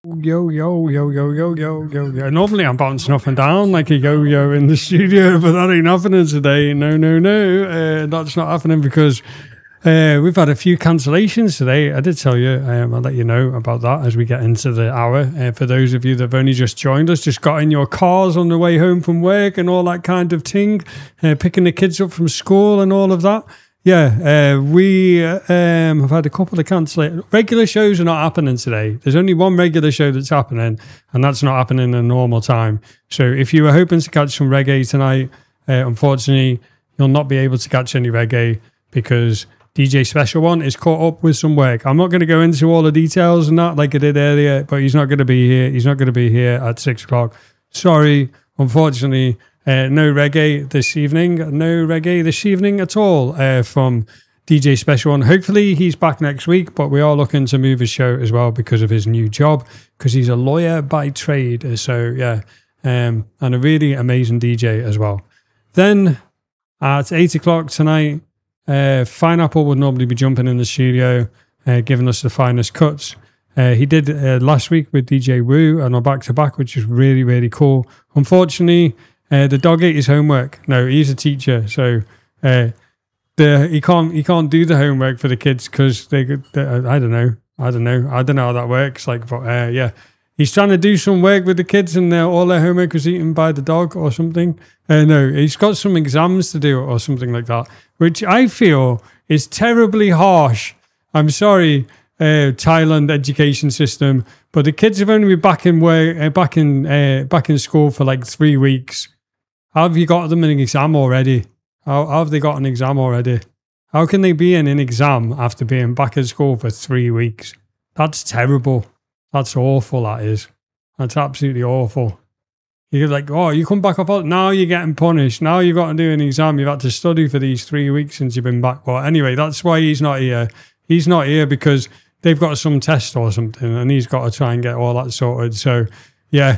Yo, yo, yo, yo, yo, yo, yo, yo. Normally I'm bouncing up and down like a yo-yo in the studio, but that ain't happening today. No. That's not happening because we've had a few cancellations today. I did tell you, I'll let you know about that as we get into the hour. For those of you that have only just joined us, just got in your cars on the way home from work and all that kind of thing, picking the kids up from school and all of that. Yeah, we have had a couple of cancellations. Regular shows are not happening today. There's only one regular show that's happening, and that's not happening in a normal time. So if you were hoping to catch some reggae tonight, unfortunately, you'll not be able to catch any reggae because DJ Special One is caught up with some work. I'm not going to go into all the details and that like I did earlier, but he's not going to be here. He's not going to be here at 6 o'clock. Sorry, unfortunately. No reggae this evening. No reggae this evening at all from DJ Special One. Hopefully he's back next week, but we are looking to move his show as well because of his new job, because he's a lawyer by trade. So, yeah, and a really amazing DJ as well. Then at 8 o'clock tonight, Fineapple would normally be jumping in the studio, giving us the finest cuts. He did last week with DJ Woo and a back-to-back, which is really, really cool. Unfortunately, the dog ate his homework. No, he's a teacher, so he can't do the homework for the kids because I don't know how that works. Like, but yeah, he's trying to do some work with the kids, and all their homework was eaten by the dog or something. No, he's got some exams to do or something like that, which I feel is terribly harsh. I'm sorry, Thailand education system, but the kids have only been back in school for like 3 weeks. How have you got them an exam already? How have they got an exam already? How can they be in an exam after being back at school for 3 weeks? That's terrible. That's awful, that is. That's absolutely awful. You're like, oh, you come back off, now you're getting punished. Now you've got to do an exam. You've had to study for these 3 weeks since you've been back. Well, anyway, that's why he's not here. He's not here because they've got some test or something and he's got to try and get all that sorted. So, yeah,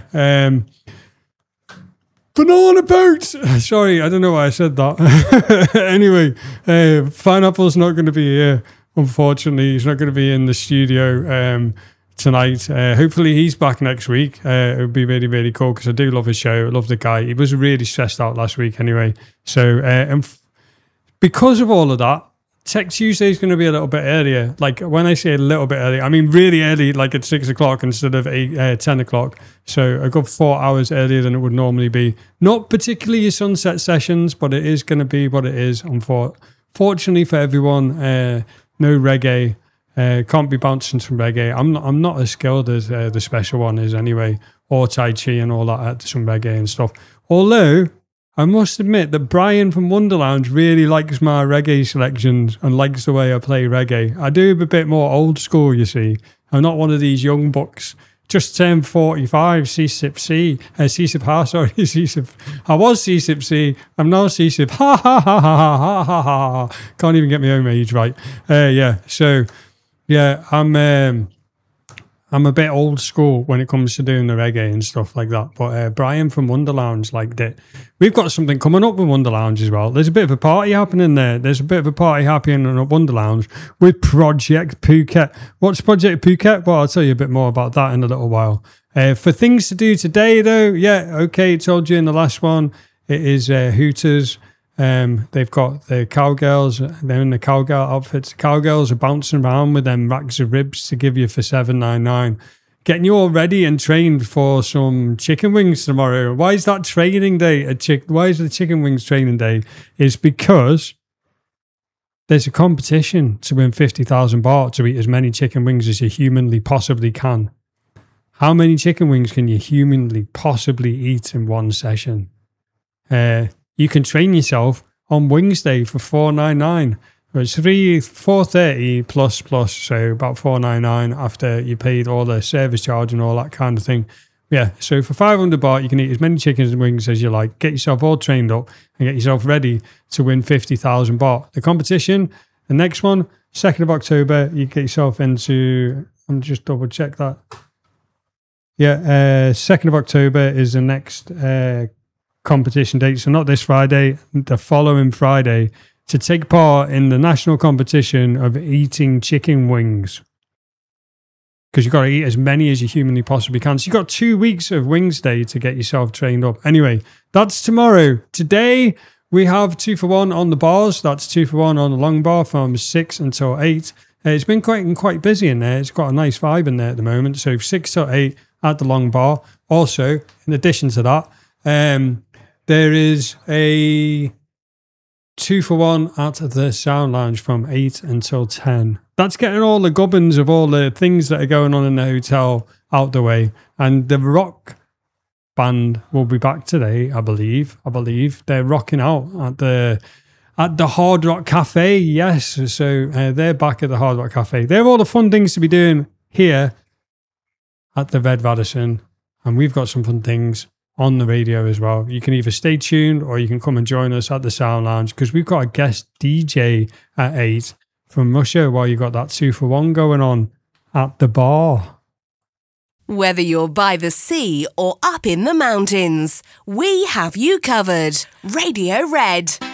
banana boats. Sorry, I don't know why I said that. Anyway, Fineapple's not going to be here. Unfortunately, he's not going to be in the studio tonight. Hopefully, he's back next week. It would be really, really cool because I do love his show. I love the guy. He was really stressed out last week anyway. So, because of all of that, Tech Tuesday is going to be a little bit earlier. Like when I say a little bit earlier, I mean really early, like at 6 o'clock instead of 10 o'clock. So a good 4 hours earlier than it would normally be. Not particularly your sunset sessions, but it is going to be what it is. Fortunately for everyone, no reggae. Can't be bouncing from reggae. I'm not as skilled as the Special One is anyway, or Tai Chi and all that, some reggae and stuff. Although I must admit that Brian from Wonderlounge really likes my reggae selections and likes the way I play reggae. I do a bit more old school, you see. I'm not one of these young bucks. Just turned 45, CSIP-C. CSIP. I was CSIP-C. I'm now CSIP. Ha, ha, ha, ha, ha, ha, ha. Can't even get my own age right. Yeah, so, yeah, I'm a bit old school when it comes to doing the reggae and stuff like that. But Brian from Wonderlounge liked it. We've got something coming up with Wonderlounge as well. There's a bit of a party happening there. There's a bit of a party happening at Wonderlounge with Project Phuket. What's Project Phuket? Well, I'll tell you a bit more about that in a little while. For things to do today, though, yeah, okay, told you in the last one, it is Hooters. They've got the cowgirls, they're in the cowgirl outfits. The cowgirls are bouncing around with them racks of ribs to give you for $7.99. Getting you all ready and trained for some chicken wings tomorrow. Why is that training day why is the chicken wings training day? It's because there's a competition to win 50,000 baht to eat as many chicken wings as you humanly possibly can. How many chicken wings can you humanly possibly eat in one session? You can train yourself on Wings Day for $4.99. It's $4.30 plus, so about $4.99 after you paid all the service charge and all that kind of thing. Yeah, so for 500 baht, you can eat as many chickens and wings as you like. Get yourself all trained up and get yourself ready to win 50,000 baht. The competition, the next one, 2nd of October, you get yourself into, I'm just double check that. Yeah, 2nd of October is the next competition date. So not this Friday, the following Friday, to take part in the national competition of eating chicken wings. because you've got to eat as many as you humanly possibly can. So you've got 2 weeks of Wings Day to get yourself trained up. Anyway, that's tomorrow. Today, we have 2 for 1 on the bars. That's 2 for 1 on the long bar from 6 until 8. It's been quite busy in there. It's got a nice vibe in there at the moment. So 6 till 8 at the long bar. Also, in addition to that, there is a 2 for 1 at the Sound Lounge from 8 until 10. That's getting all the gubbins of all the things that are going on in the hotel out the way. And the rock band will be back today, I believe. They're rocking out at the Hard Rock Cafe. Yes, so they're back at the Hard Rock Cafe. They're all the fun things to be doing here at the Red Radisson. And we've got some fun things on the radio as well. You can either stay tuned or you can come and join us at the Sound Lounge, because we've got a guest DJ at 8 from Russia while you've got that 2 for 1 going on at the bar. Whether you're by the sea or up in the mountains, we have you covered. Radio Red.